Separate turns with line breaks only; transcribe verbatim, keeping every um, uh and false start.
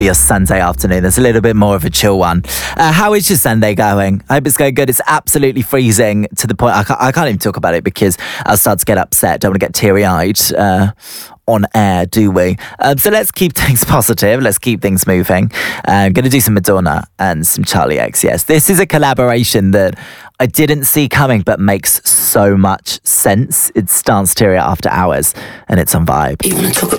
your Sunday afternoon. There's a little bit more of a chill one. Uh, how is your Sunday going? I hope it's going good. It's absolutely freezing to the point I can't, I can't even talk about it because I'll start to get upset. Don't want to get teary-eyed uh, on air, do we? Um, so let's keep things positive. Let's keep things moving. I'm uh, going to do some Madonna and some Charlie X. Yes, this is a collaboration that I didn't see coming but makes so much sense. It's Dance Teary After Hours and it's on Vibe.
You want to talk